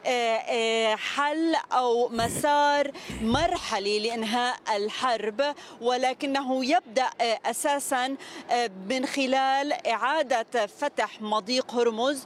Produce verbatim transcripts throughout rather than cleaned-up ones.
حل أو مسار مرحلي لإنهاء الحرب، ولكنه يبدأ أساسا من خلال إعادة فتح مضيق هرمز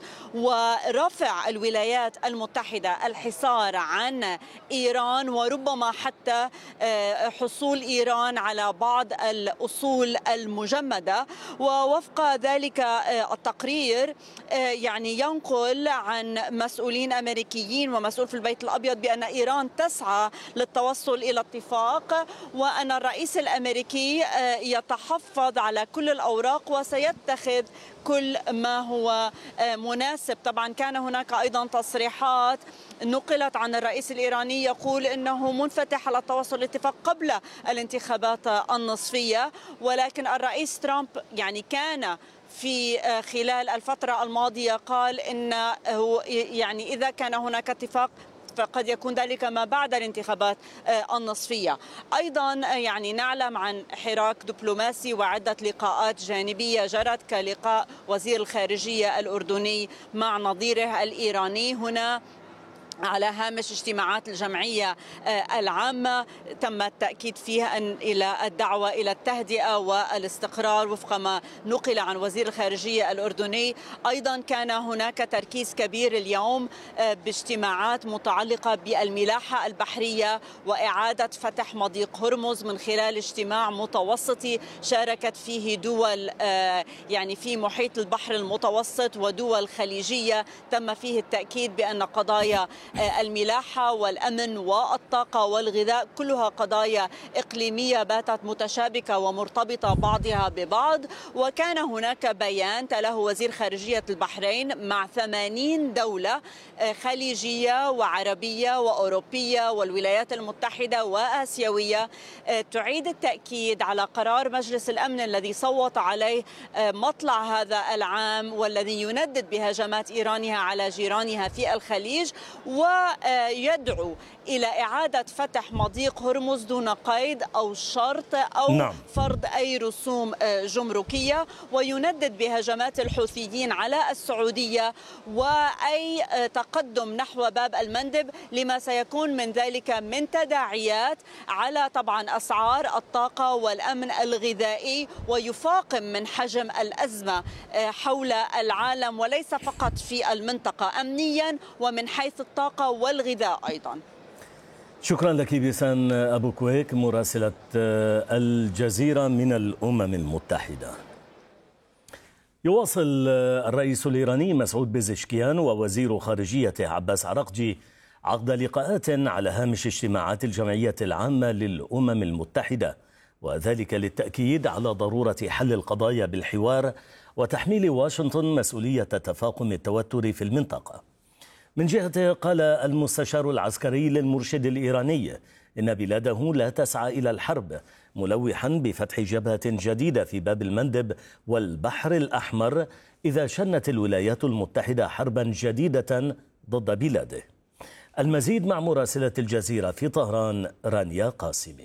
ورفع الولايات المتحدة الحصار عن إيران، وربما حتى حصول إيران على بعض الأصول المجمدة. ووفق ذلك التقرير يعني ينقل عن مسؤولين أمريكيين ومسؤول في البيت الأبيض بأن إيران تسعى للتوصل إلى اتفاق، وأن الرئيس الأمريكي يتحفظ على كل الأوراق وسيتخذ كل ما هو مناسب. طبعا كان هناك أيضا تصريحات نقلت عن الرئيس الإيراني يقول إنه منفتح على التوصل لاتفاق قبل الانتخابات النصفية، ولكن الرئيس ترامب يعني كان في خلال الفترة الماضية قال إنه يعني إذا كان هناك اتفاق فقد يكون ذلك ما بعد الانتخابات النصفية. أيضا يعني نعلم عن حراك دبلوماسي وعدة لقاءات جانبية جرت كلقاء وزير الخارجية الأردني مع نظيره الإيراني هنا على هامش اجتماعات الجمعية العامة. تم التأكيد فيها أن إلى الدعوة إلى التهدئة والاستقرار وفق ما نقل عن وزير الخارجية الأردني. أيضا كان هناك تركيز كبير اليوم باجتماعات متعلقة بالملاحة البحرية وإعادة فتح مضيق هرمز من خلال اجتماع متوسطي شاركت فيه دول يعني في محيط البحر المتوسط ودول خليجية. تم فيه التأكيد بأن قضايا الملاحة والأمن والطاقة والغذاء كلها قضايا إقليمية باتت متشابكة ومرتبطة بعضها ببعض. وكان هناك بيان تلاه وزير خارجية البحرين مع ثمانين دولة خليجية وعربية وأوروبية والولايات المتحدة وآسيوية تعيد التأكيد على قرار مجلس الأمن الذي صوت عليه مطلع هذا العام والذي يندد بهجمات إيرانها على جيرانها في الخليج، ويدعو إلى إعادة فتح مضيق هرمز دون قيد أو شرط أو نعم. فرض أي رسوم جمركية، ويندد بهجمات الحوثيين على السعودية وأي تقدم نحو باب المندب لما سيكون من ذلك من تداعيات على طبعا أسعار الطاقة والأمن الغذائي، ويفاقم من حجم الأزمة حول العالم وليس فقط في المنطقة أمنيا ومن حيث الطاقة والغذاء أيضا. شكرا لك بيسان أبو كويك مراسلة الجزيرة من الأمم المتحدة. يواصل الرئيس الإيراني مسعود بيزشكيان ووزير خارجيته عباس عراقجي عقد لقاءات على هامش اجتماعات الجمعية العامة للأمم المتحدة، وذلك للتأكيد على ضرورة حل القضايا بالحوار وتحميل واشنطن مسؤولية تفاقم التوتر في المنطقة. من جهته قال المستشار العسكري للمرشد الإيراني إن بلاده لا تسعى إلى الحرب، ملوحا بفتح جبهة جديدة في باب المندب والبحر الأحمر إذا شنت الولايات المتحدة حربا جديدة ضد بلاده. المزيد مع مراسلة الجزيرة في طهران رانيا قاسمي.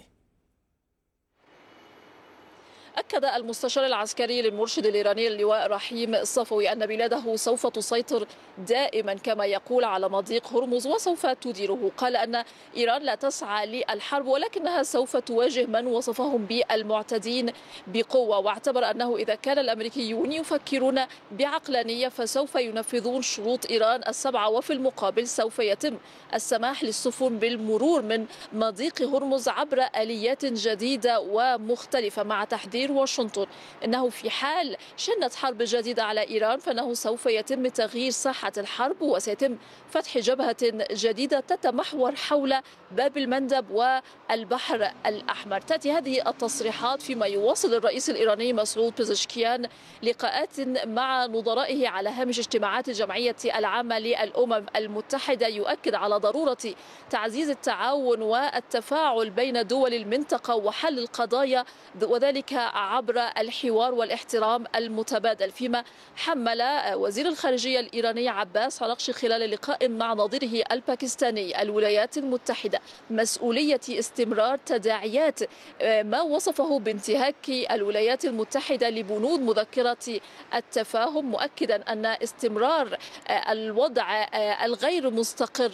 أكد المستشار العسكري للمرشد الإيراني اللواء رحيم الصفوي أن بلاده سوف تسيطر دائما كما يقول على مضيق هرمز وسوف تديره. قال أن إيران لا تسعى للحرب ولكنها سوف تواجه من وصفهم بالمعتدين بقوة، واعتبر أنه إذا كان الأمريكيون يفكرون بعقلانية فسوف ينفذون شروط إيران السبعة، وفي المقابل سوف يتم السماح للسفن بالمرور من مضيق هرمز عبر آليات جديدة ومختلفة، مع تحذير واشنطن أنه في حال شنت حرب جديدة على إيران فإنه سوف يتم تغيير ساحة الحرب وسيتم فتح جبهة جديدة تتمحور حول باب المندب والبحر الأحمر. تأتي هذه التصريحات فيما يواصل الرئيس الإيراني مسعود بيزشكيان لقاءات مع نظرائه على هامش اجتماعات الجمعية العامة للأمم المتحدة، يؤكد على ضرورة تعزيز التعاون والتفاعل بين دول المنطقة وحل القضايا وذلك عبر الحوار والاحترام المتبادل. فيما حمل وزير الخارجية الإيراني عباس عراقجي خلال لقاء مع نظيره الباكستاني الولايات المتحدة مسؤولية استمرار تداعيات ما وصفه بانتهاك الولايات المتحدة لبنود مذكرة التفاهم، مؤكدا أن استمرار الوضع الغير مستقر